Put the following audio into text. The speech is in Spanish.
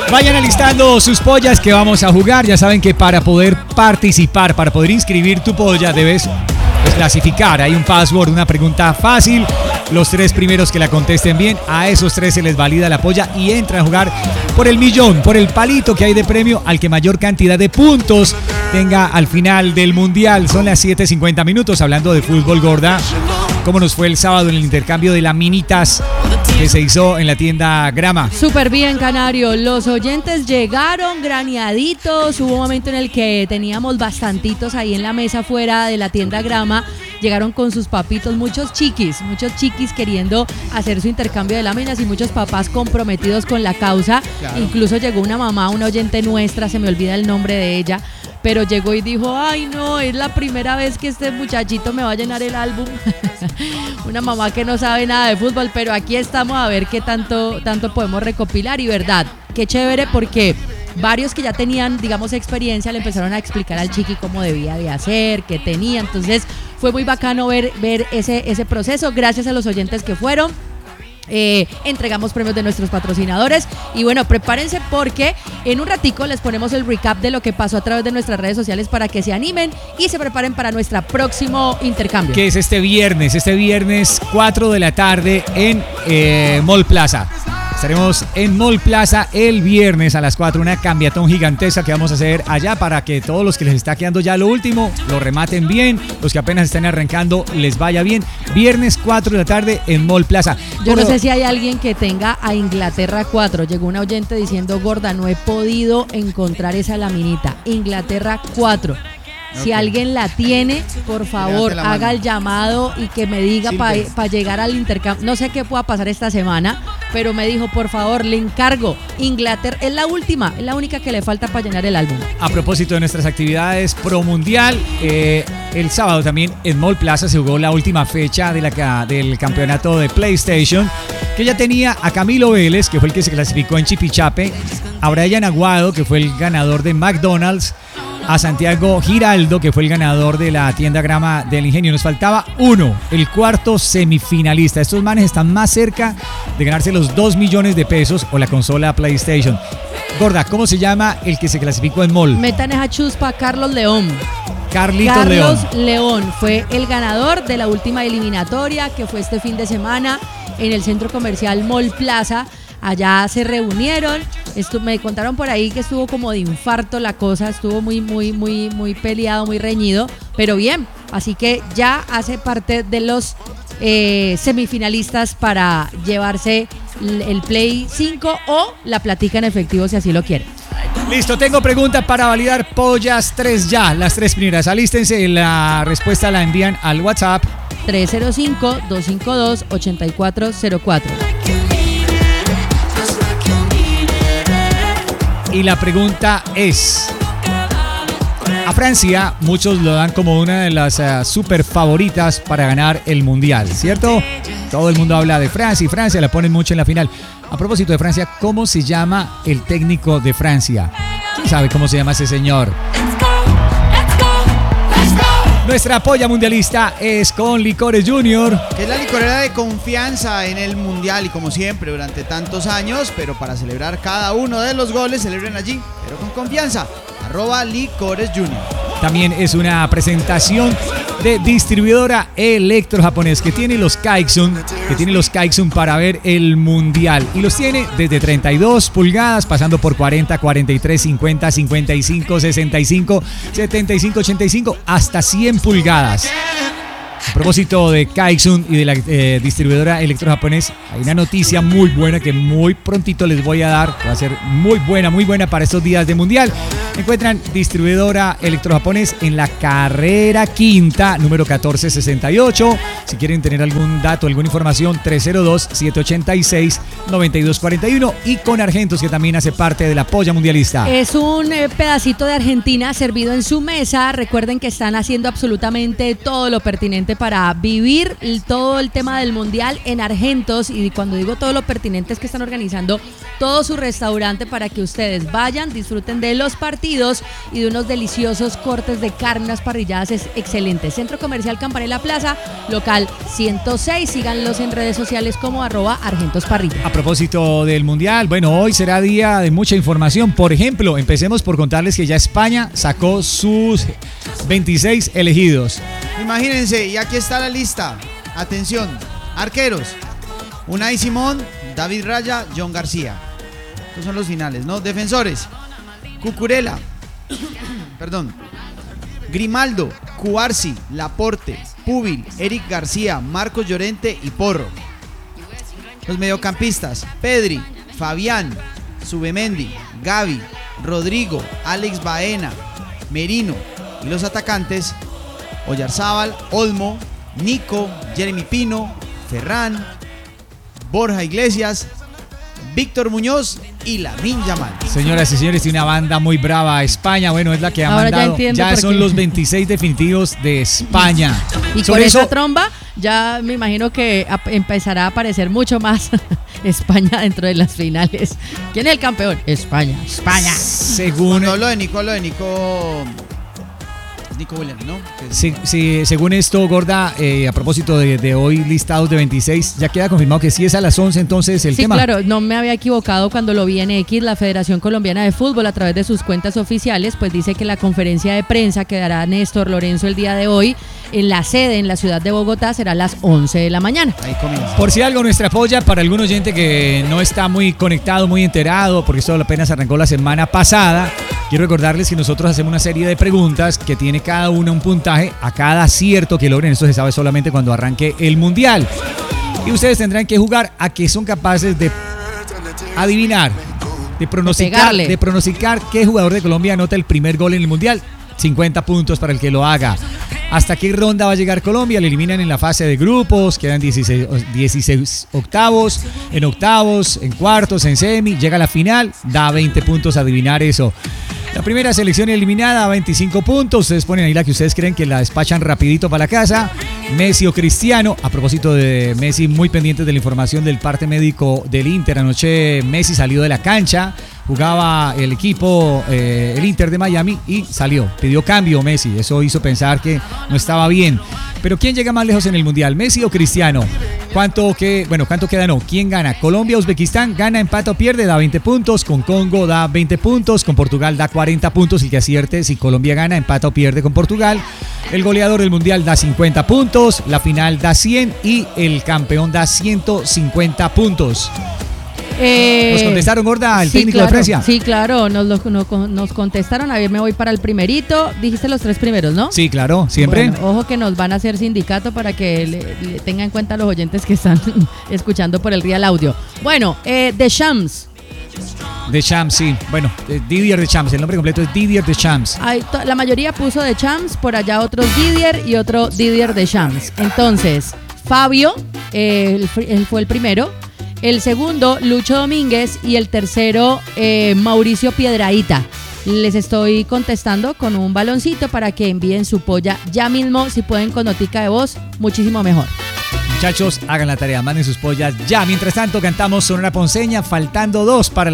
Vayan alistando sus pollas que vamos a jugar. Ya saben que para poder participar, para poder inscribir tu polla, debes clasificar. Hay un password, una pregunta fácil. Los 3 primeros que la contesten bien, a esos 3 se les valida la polla y entran a jugar por el millón, por el palito que hay de premio al que mayor cantidad de puntos tenga al final del mundial. Son las 7:50 minutos. Hablando de fútbol, Gorda, ¿cómo nos fue el sábado en el intercambio de laminitas que se hizo en la tienda Grama? Súper bien, Canario. Los oyentes llegaron graneaditos. Hubo un momento en el que teníamos bastantitos ahí en la mesa fuera de la tienda Grama. Llegaron con sus papitos, muchos chiquis queriendo hacer su intercambio de láminas y muchos papás comprometidos con la causa. Claro. Incluso llegó una mamá, una oyente nuestra, se me olvida el nombre de ella, pero llegó y dijo: ay no, es la primera vez que este muchachito me va a llenar el álbum. Una mamá que no sabe nada de fútbol, pero aquí estamos a ver qué tanto podemos recopilar. Y verdad, qué chévere, porque varios que ya tenían, digamos, experiencia le empezaron a explicar al chiqui cómo debía de hacer, qué tenía. Entonces fue muy bacano ver ese proceso. Gracias a los oyentes que fueron. Entregamos premios de nuestros patrocinadores y bueno, prepárense porque en un ratico les ponemos el recap de lo que pasó a través de nuestras redes sociales para que se animen y se preparen para nuestro próximo intercambio, que es este viernes 4 de la tarde en Mall Plaza. Estaremos en Mall Plaza el viernes a las 4, una cambiatón gigantesca que vamos a hacer allá para que todos los que les está quedando ya lo último, lo rematen bien, los que apenas están arrancando les vaya bien. Viernes 4 de la tarde en Mall Plaza. Yo no sé si hay alguien que tenga a Inglaterra 4. Llegó una oyente diciendo: Gorda, no he podido encontrar esa laminita. Inglaterra 4. Si alguien la tiene, por favor, haga el llamado y que me diga para llegar al intercambio. No sé qué pueda pasar esta semana, pero me dijo: por favor, le encargo. Inglaterra es la única que le falta para llenar el álbum. A propósito de nuestras actividades pro mundial, el sábado también en Mall Plaza se jugó la última fecha del campeonato de PlayStation, que ya tenía a Camilo Vélez, que fue el que se clasificó en Chipichape, a Brian Aguado, que fue el ganador de McDonald's, a Santiago Giraldo, que fue el ganador de la tienda Grama del Ingenio. Nos faltaba uno, el cuarto semifinalista. Estos manes están más cerca de ganarse los 2 millones de pesos o la consola PlayStation. Gorda, ¿cómo se llama el que se clasificó en Mall? Metan esa chuspa, Carlos León. Carlos León fue el ganador de la última eliminatoria, que fue este fin de semana en el centro comercial Mall Plaza. Allá se reunieron, me contaron por ahí que estuvo como de infarto la cosa, estuvo muy peleado, muy reñido, pero bien, así que ya hace parte de los semifinalistas para llevarse el Play 5 o la platica en efectivo si así lo quiere. Listo, tengo pregunta para validar pollas 3 ya, las 3 primeras, alístense, la respuesta la envían al WhatsApp 305-252-8404. Y la pregunta es: a Francia muchos lo dan como una de las super favoritas para ganar el mundial, ¿cierto? Todo el mundo habla de Francia y Francia la ponen mucho en la final. A propósito de Francia, ¿cómo se llama el técnico de Francia? ¿Quién sabe cómo se llama ese señor? Nuestra polla mundialista es con Licores Junior, que es la licorera de confianza en el mundial y como siempre durante tantos años, pero para celebrar cada uno de los goles, celebren allí, pero con confianza. @Licores Junior. También es una presentación de distribuidora Electro Japonés, que tiene los Kaiksun para ver el mundial y los tiene desde 32 pulgadas pasando por 40, 43, 50, 55, 65, 75, 85 hasta 100 pulgadas. A propósito de Kaiksun y de la distribuidora Electro Japonés, hay una noticia muy buena que muy prontito les voy a dar. Va a ser muy buena para estos días de mundial. Encuentran distribuidora Electro Japonés en la carrera quinta, número 1468. Si quieren tener algún dato, alguna información, 302-786-9241. Y con Argentos, que también hace parte de la polla mundialista. Es un pedacito de Argentina servido en su mesa. Recuerden que están haciendo absolutamente todo lo pertinente pertinente para vivir todo el tema del Mundial en Argentos, y cuando digo todo lo pertinente es que están organizando todo su restaurante para que ustedes vayan, disfruten de los partidos y de unos deliciosos cortes de carne, unas parrilladas excelentes. Centro Comercial Campanella Plaza, local 106. Síganlos en redes sociales como @argentosparrilla. A propósito del Mundial, bueno, hoy será día de mucha información. Por ejemplo, empecemos por contarles que ya España sacó sus 26 elegidos. Imagínense, y aquí está la lista. Atención, arqueros: Unai Simón, David Raya, John García. Estos son los finales, ¿no? Defensores: Cucurella, Grimaldo, Cubarsi, Laporte, Pubil, Eric García, Marcos Llorente y Porro. Los mediocampistas: Pedri, Fabián, Zubimendi, Gavi, Rodrigo, Alex Baena, Merino. Y los atacantes: Oyarzábal, Olmo, Nico, Jeremy Pino, Ferran, Borja Iglesias, Víctor Muñoz y Lamine Yamal. Señoras y señores, tiene una banda muy brava España. Bueno, es la que ha Ahora mandado. Ya son los 26 definitivos de España. Y con esa tromba, ya me imagino que empezará a aparecer mucho más España dentro de las finales. ¿Quién es el campeón? España. Según lo de Nico Williams, ¿no? Sí, según esto, Gorda, a propósito de hoy listados de 26, ya queda confirmado que sí es a las 11 entonces el tema. Sí, claro, no me había equivocado cuando lo vi en X. La Federación Colombiana de Fútbol, a través de sus cuentas oficiales, pues dice que la conferencia de prensa que dará Néstor Lorenzo el día de hoy en la sede en la ciudad de Bogotá será a las 11 de la mañana. Ahí comienza. Por si algo, nuestra polla para algún oyente que no está muy conectado, muy enterado, porque esto apenas arrancó la semana pasada. Quiero recordarles que nosotros hacemos una serie de preguntas que tiene cada una un puntaje a cada acierto que logren. Esto se sabe solamente cuando arranque el Mundial. Y ustedes tendrán que jugar a que son capaces de adivinar, de pronosticar qué jugador de Colombia anota el primer gol en el Mundial. 50 puntos para el que lo haga. ¿Hasta qué ronda va a llegar Colombia? Le eliminan en la fase de grupos, quedan 16 octavos, en cuartos, en semi, llega a la final, da 20 puntos a adivinar eso. La primera selección eliminada, 25 puntos. Ustedes ponen ahí la que ustedes creen que la despachan rapidito para la casa. Messi o Cristiano. A propósito de Messi, muy pendientes de la información del parte médico del Inter. Anoche Messi salió de la cancha. Jugaba el equipo, el Inter de Miami, y salió. Pidió cambio Messi. Eso hizo pensar que no estaba bien. Pero ¿quién llega más lejos en el Mundial? ¿Messi o Cristiano? ¿Cuánto queda? No. ¿Quién gana? Colombia, Uzbekistán, gana, empata o pierde, da 20 puntos. Con Congo da 20 puntos. Con Portugal da 40 puntos. El que acierte, si Colombia gana, empata o pierde con Portugal. El goleador del Mundial da 50 puntos. La final da 100 y el campeón da 150 puntos. ¿Nos contestaron, Gorda, el técnico de Francia? Sí, claro, nos contestaron. A ver, me voy para el primerito. Dijiste los 3 primeros, ¿no? Sí, claro, siempre. Bueno, ojo que nos van a hacer sindicato para que le tengan en cuenta los oyentes que están escuchando por el Real Audio. Bueno, Deschamps. Deschamps, sí. Bueno, Didier Deschamps, el nombre completo es Didier Deschamps. La mayoría puso Deschamps, por allá otro Didier y otro Didier Deschamps. Entonces, Fabio, él fue el primero. El segundo, Lucho Domínguez, y el tercero, Mauricio Piedrahita. Les estoy contestando con un baloncito para que envíen su polla ya mismo. Si pueden con notica de voz, muchísimo mejor. Muchachos, hagan la tarea, manden sus pollas ya. Mientras tanto, cantamos Sonora Ponceña, faltando 2 para